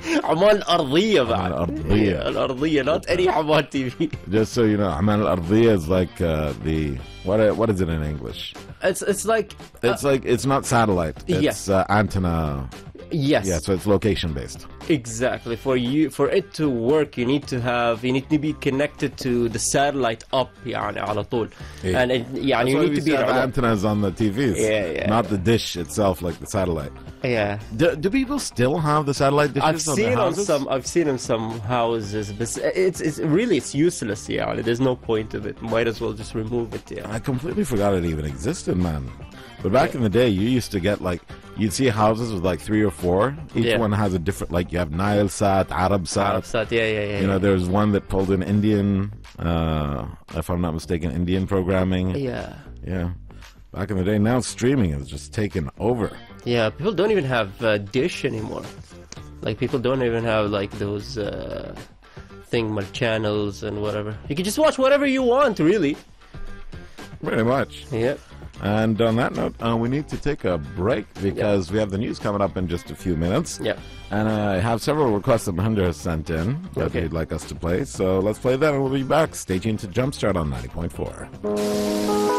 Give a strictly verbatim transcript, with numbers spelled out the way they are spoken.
عمان الأرضية بعد. الأرضية. الأرضية, not any عمان T V. Just so you know, عمان الأرضية is like uh, the what? What is it in English? It's it's like uh, it's like it's not satellite. It's yes. uh, antenna. Yes. Yeah, so it's location based. Exactly. For you, for it to work, you need to have, you need to be connected to the satellite up, يعني على طول. Yeah. And it, يعني you That's why need we to be have على- antennas on the T Vs. Yeah, yeah, Not yeah. the dish itself, like the satellite. Yeah. Do, do people still have the satellite dishes? I've on seen their on houses? some. I've seen in some houses, but it's it's really it's useless. Yeah, there's no point of it. Might as well just remove it. Yeah. I completely forgot it even existed, man. But back in the day, you used to get like, you'd see houses with like three or four. Each Yeah. one has a different, like you have Nile Sat, Arab Sat. Arabsat, yeah, yeah, yeah. You know, yeah. there's one that pulled in Indian, uh, if I'm not mistaken, Indian programming. Yeah. Yeah. Back in the day, now streaming is just taken over. Yeah, people don't even have uh, Dish anymore. Like people don't even have like those uh, thing like channels and whatever. You can just watch whatever you want, really. Pretty much. Yeah. And on that note, uh, we need to take a break because we have the news coming up in just a few minutes. Yeah. And I have several requests that Mahinder has sent in that Okay. he'd like us to play. So let's play that and we'll be back. Stay tuned to Jumpstart on ninety point four.